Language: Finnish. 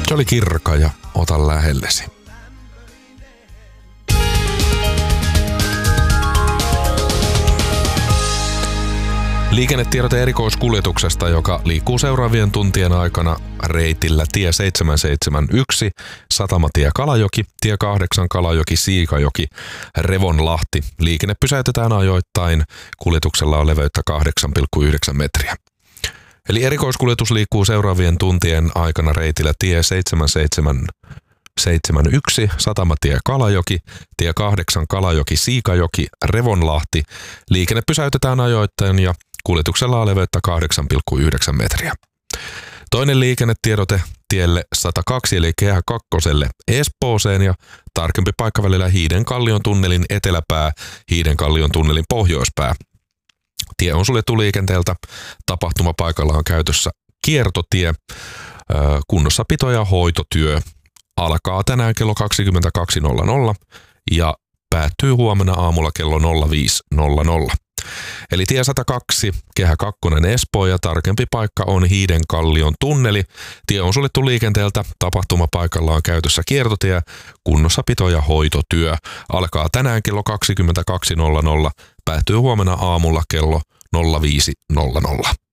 Se oli Kirka ja Ota lähellesi. Liikennetiedote erikoiskuljetuksesta, joka liikkuu seuraavien tuntien aikana reitillä tie 771, Satamatie Kalajoki, tie 8 Kalajoki Siikajoki, Revonlahti. Liikenne pysäytetään ajoittain, kuljetuksella on leveyttä 8,9 metriä. Eli erikoiskuljetus liikkuu seuraavien tuntien aikana reitillä tie 771, Satamatie Kalajoki, tie 8 Kalajoki Siikajoki, Revonlahti. Liikenne pysäytetään ajoittain ja kuljetuksella on leveyttä 8,9 metriä. Toinen liikennetiedote tielle 102 eli Kehä 2 Espooseen ja tarkempi paikka välillä Hiidenkallion tunnelin eteläpää, Hiidenkallion tunnelin pohjoispää. Tie on suljettu liikenteeltä. Tapahtumapaikalla on käytössä kiertotie. Kunnossapito- ja hoitotyö alkaa tänään kello 22.00 ja päättyy huomenna aamulla kello 05.00. Eli tie 102, Kehä 2 Espoo ja tarkempi paikka on Hiidenkallion tunneli. Tie on suljettu liikenteeltä. Tapahtumapaikalla on käytössä kiertotie, kunnossapito- ja hoitotyö. Alkaa tänään kello 22.00, päättyy huomenna aamulla kello 05.00.